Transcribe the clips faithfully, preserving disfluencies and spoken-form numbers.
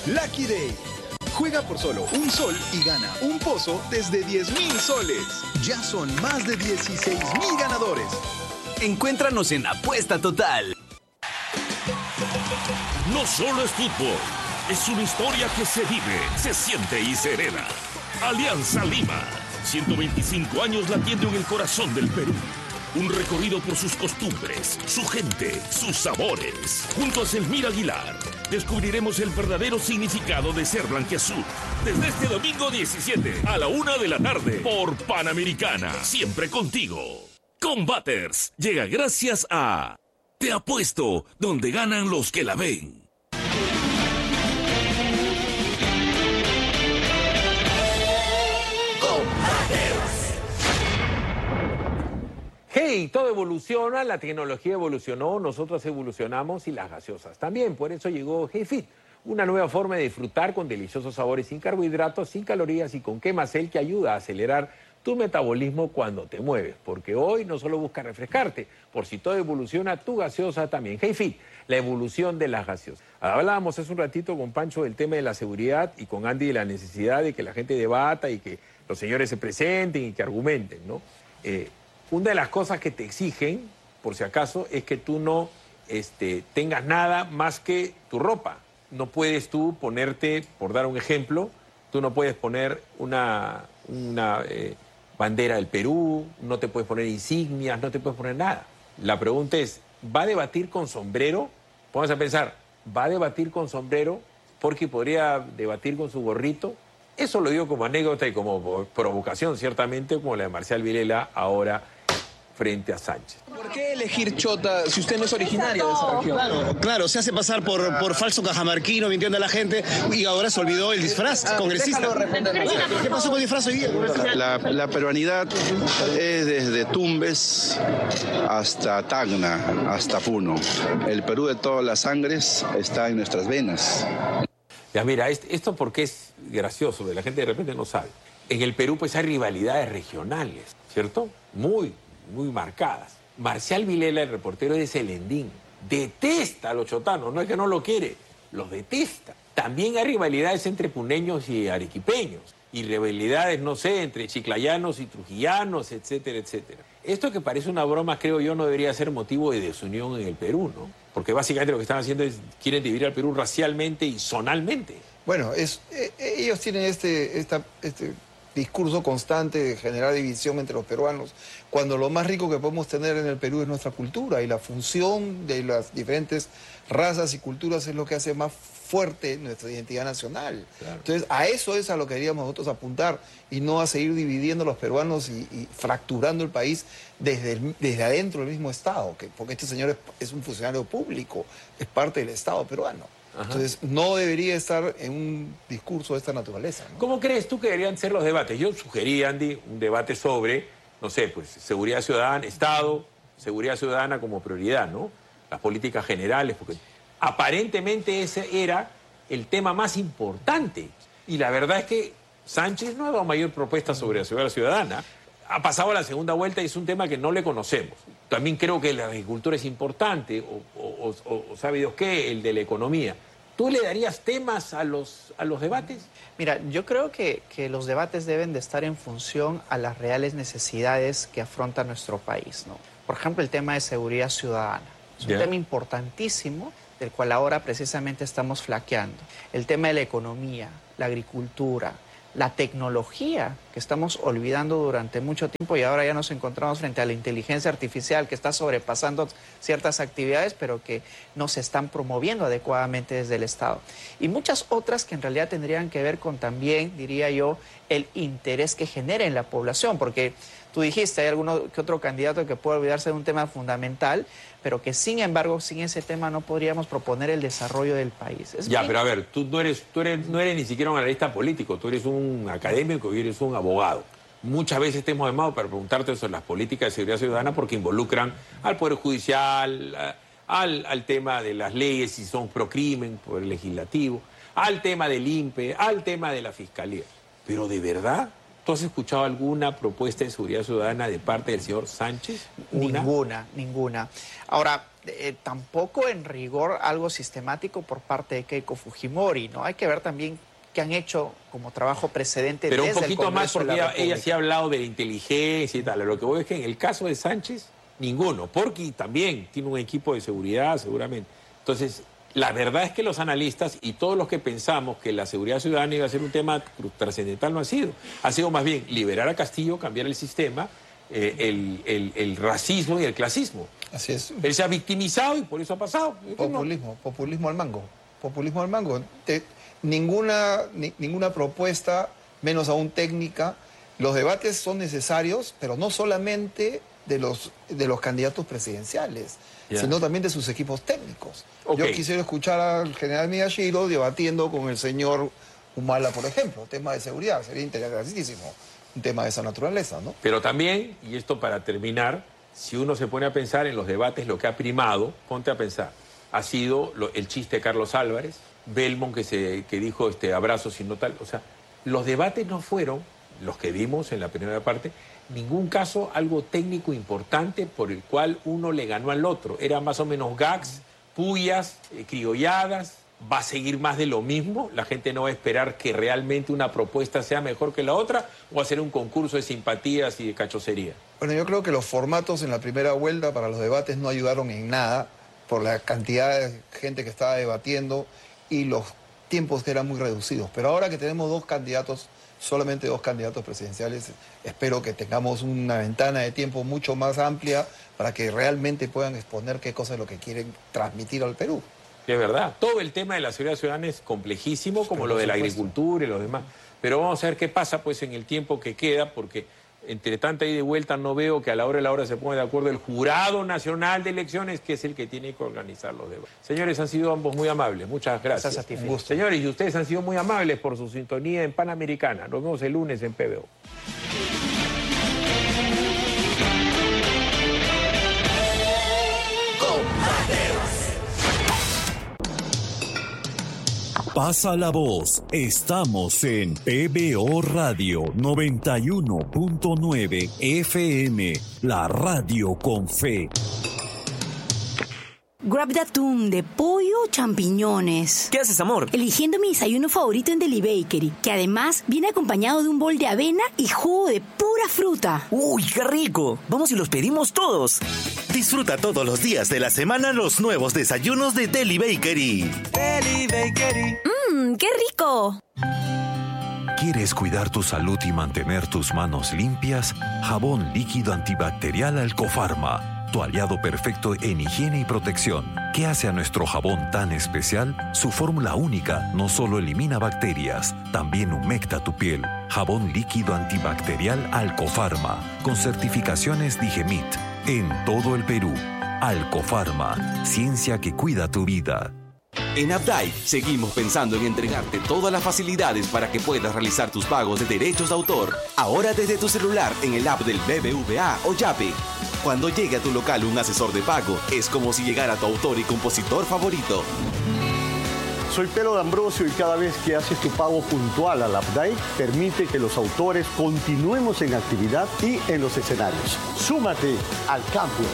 Lucky Day. Juega por solo un sol y gana un pozo desde diez mil soles. Ya son más de dieciséis mil ganadores. Encuéntranos en Apuesta Total. No solo es fútbol, es una historia que se vive, se siente y se hereda. Alianza Lima, ciento veinticinco años latiendo en el corazón del Perú. Un recorrido por sus costumbres, su gente, sus sabores. Junto a Selmira Aguilar, descubriremos el verdadero significado de ser blanquiazul. Desde este domingo diecisiete a la una de la tarde por Panamericana. Siempre contigo. Combaters llega gracias a Te Apuesto, donde ganan los que la ven. Hey, todo evoluciona, la tecnología evolucionó, nosotros evolucionamos y las gaseosas también. Por eso llegó HeyFit, una nueva forma de disfrutar con deliciosos sabores sin carbohidratos, sin calorías y con Quemacel que ayuda a acelerar tu metabolismo cuando te mueves. Porque hoy no solo busca refrescarte, por si todo evoluciona, tu gaseosa también. HeyFit, la evolución de las gaseosas. Hablábamos hace un ratito con Pancho del tema de la seguridad y con Andy de la necesidad de que la gente debata y que los señores se presenten y que argumenten, ¿no? Eh, Una de las cosas que te exigen, por si acaso, es que tú no este, tengas nada más que tu ropa. No puedes tú ponerte, por dar un ejemplo, tú no puedes poner una, una eh, bandera del Perú, no te puedes poner insignias, no te puedes poner nada. La pregunta es, ¿va a debatir con sombrero? Vamos a pensar, ¿va a debatir con sombrero? Porque podría debatir con su gorrito. Eso lo digo como anécdota y como provocación, ciertamente, como la de Marcial Vilela ahora frente a Sánchez. ¿Por qué elegir chota si usted no es originario de esa región? Claro, claro, se hace pasar por, por falso cajamarquino, mintiendo a la gente, y ahora se olvidó el disfraz congresista. ¿Qué pasó con el disfraz hoy día? La, la peruanidad es desde Tumbes hasta Tacna, hasta Puno. El Perú de todas las sangres está en nuestras venas. Ya mira, esto porque es gracioso, la gente de repente no sabe. En el Perú pues hay rivalidades regionales, ¿cierto? Muy, muy marcadas. Marcial Vilela, el reportero de Celendín, detesta a los chotanos, no es que no lo quiere, los detesta. También hay rivalidades entre puneños y arequipeños, y rivalidades, no sé, entre chiclayanos y trujillanos, etcétera, etcétera. Esto que parece una broma, creo yo, no debería ser motivo de desunión en el Perú, ¿no? Porque básicamente lo que están haciendo es, quieren dividir al Perú racialmente y zonalmente. Bueno, es, eh, ellos tienen este, esta, este discurso constante de generar división entre los peruanos, cuando lo más rico que podemos tener en el Perú es nuestra cultura, y la función de las diferentes razas y culturas es lo que hace más fuerte nuestra identidad nacional. Claro. Entonces, a eso es a lo que deberíamos nosotros apuntar, y no a seguir dividiendo a los peruanos y, y fracturando el país desde, el, desde adentro del mismo Estado, que, porque este señor es, es un funcionario público, es parte del Estado peruano. Ajá. Entonces, no debería estar en un discurso de esta naturaleza, ¿no? ¿Cómo crees tú que deberían ser los debates? Yo sugerí, Andy, un debate sobre, no sé, pues, seguridad ciudadana, Estado, seguridad ciudadana como prioridad, ¿no? Las políticas generales, porque aparentemente ese era el tema más importante. Y la verdad es que Sánchez no ha dado mayor propuesta sobre la seguridad ciudadana. Ha pasado a la segunda vuelta y es un tema que no le conocemos. También creo que la agricultura es importante, o, o, o, o sabe Dios qué, el de la economía. ¿Tú le darías temas a los, a los debates? Mira, yo creo que, que los debates deben de estar en función a las reales necesidades que afronta nuestro país, ¿no? Por ejemplo, el tema de seguridad ciudadana. Es un yeah. tema importantísimo, del cual ahora precisamente estamos flaqueando. El tema de la economía, la agricultura, la tecnología, que estamos olvidando durante mucho tiempo, y ahora ya nos encontramos frente a la inteligencia artificial que está sobrepasando ciertas actividades, pero que no se están promoviendo adecuadamente desde el Estado. Y muchas otras que en realidad tendrían que ver con también, diría yo, el interés que genera en la población, porque tú dijiste, hay alguno que otro candidato que puede olvidarse de un tema fundamental, pero que sin embargo, sin ese tema no podríamos proponer el desarrollo del país. Es ya, bien... pero a ver, tú no eres, tú eres, no eres ni siquiera un analista político, tú eres un académico y eres un abogado. Muchas veces te hemos llamado para preguntarte sobre las políticas de seguridad ciudadana porque involucran al Poder Judicial, al, al tema de las leyes, si son procrimen, por el legislativo, al tema del I N P E, al tema de la Fiscalía. Pero de verdad, ¿Tú has escuchado alguna propuesta de seguridad ciudadana de parte del señor Sánchez? ¿Una? Ninguna, ninguna. Ahora, eh, tampoco en rigor algo sistemático por parte de Keiko Fujimori, ¿no? Hay que ver también qué han hecho como trabajo precedente Pero desde un poquito el más, Congreso porque de la ella, ella sí ha hablado de la inteligencia y tal. Lo que voy es que en el caso de Sánchez, ninguno. Porqui también tiene un equipo de seguridad, seguramente. Entonces, la verdad es que los analistas y todos los que pensamos que la seguridad ciudadana iba a ser un tema trascendental no ha sido. Ha sido más bien liberar a Castillo, cambiar el sistema, eh, el, el, el racismo y el clasismo. Así es. Él se ha victimizado y por eso ha pasado. Populismo, populismo al mango. Populismo al mango. Te, ninguna, ni, ninguna propuesta, menos aún técnica. Los debates son necesarios, pero no solamente de los, de los candidatos presidenciales, yeah. sino también de sus equipos técnicos. Okay. Yo quisiera escuchar al general Miyashiro debatiendo con el señor Humala, por ejemplo, tema de seguridad. Sería interesantísimo un tema de esa naturaleza, ¿no? Pero también, y esto para terminar, si uno se pone a pensar en los debates, lo que ha primado, ponte a pensar, ha sido lo, el chiste de Carlos Álvarez, Belmont que, se, que dijo este, abrazos y no tal. O sea, los debates no fueron, los que vimos en la primera parte, ningún caso algo técnico importante por el cual uno le ganó al otro. Eran más o menos gags, pullas, eh, criolladas. ¿Va a seguir más de lo mismo? ¿La gente no va a esperar que realmente una propuesta sea mejor que la otra? ¿O va a ser un concurso de simpatías y de cachocería? Bueno, yo creo que los formatos en la primera vuelta para los debates no ayudaron en nada por la cantidad de gente que estaba debatiendo y los tiempos que eran muy reducidos. Pero ahora que tenemos dos candidatos, solamente dos candidatos presidenciales, espero que tengamos una ventana de tiempo mucho más amplia para que realmente puedan exponer qué cosa es lo que quieren transmitir al Perú. Es verdad, todo el tema de la seguridad ciudadana es complejísimo, como lo de la agricultura y lo demás. Pero vamos a ver qué pasa pues en el tiempo que queda, porque entre tanta ida y vuelta no veo que a la hora de la hora se ponga de acuerdo el Jurado Nacional de Elecciones, que es el que tiene que organizar los debates. Señores, han sido ambos muy amables, muchas gracias. Gracias a ti, gusto. Señores, y ustedes han sido muy amables por su sintonía en Panamericana. Nos vemos el lunes en P B O. Pasa la voz, estamos en P B O Radio noventa y uno punto nueve F M, la radio con fe. Grab de atún, de pollo o champiñones. ¿Qué haces, amor? Eligiendo mi desayuno favorito en Deli Bakery, que además viene acompañado de un bol de avena y jugo de pura fruta. ¡Uy, qué rico! Vamos y los pedimos todos. Disfruta todos los días de la semana los nuevos desayunos de Deli Bakery. Deli Bakery. ¡Mmm, qué rico! ¿Quieres cuidar tu salud y mantener tus manos limpias? Jabón líquido antibacterial Alcofarma, tu aliado perfecto en higiene y protección. ¿Qué hace a nuestro jabón tan especial? Su fórmula única no solo elimina bacterias, también humecta tu piel. Jabón líquido antibacterial Alcofarma, con certificaciones Digemit, en todo el Perú. Alcofarma, ciencia que cuida tu vida. En Updike seguimos pensando en entregarte todas las facilidades para que puedas realizar tus pagos de derechos de autor. Ahora desde tu celular en el app del B B V A o Yape. Cuando llegue a tu local un asesor de pago, es como si llegara tu autor y compositor favorito. Soy Pedro D'Ambrosio y cada vez que haces tu pago puntual al Updike, permite que los autores continuemos en actividad y en los escenarios. Súmate al cambio.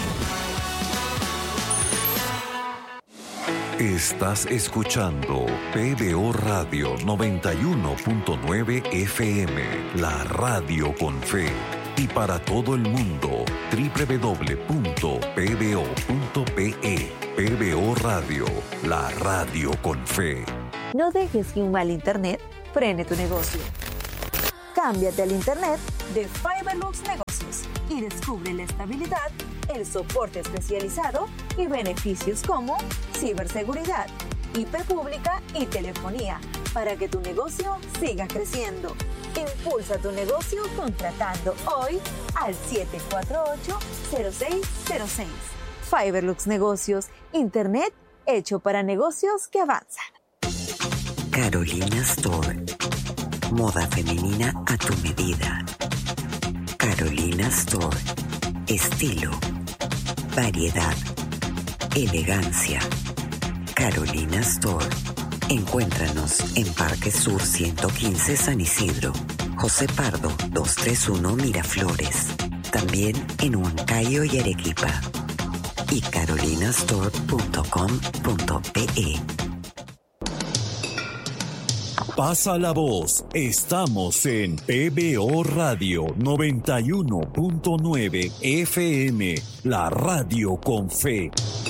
Estás escuchando P B O Radio noventa y uno punto nueve F M, la radio con fe. Y para todo el mundo, doble u doble u doble u punto p b o punto p e. P B O Radio, la radio con fe. No dejes que un mal internet frene tu negocio. Cámbiate al internet de Fiberlux Negocios y descubre la estabilidad, el soporte especializado y beneficios como ciberseguridad, I P pública y telefonía para que tu negocio siga creciendo. Impulsa tu negocio contratando hoy al siete cuatro ocho, cero seis cero seis. Fiberlux Negocios, internet hecho para negocios que avanzan. Carolina Store, moda femenina a tu medida. Carolina Store, estilo, variedad, elegancia. Carolina Store. Encuéntranos en Parque Sur ciento quince San Isidro José Pardo, doscientos treinta y uno Miraflores. También en Huancayo y Arequipa. Y carolinastore punto com punto pe. Pasa la voz. Estamos en P B O Radio noventa y uno punto nueve F M, la radio con fe.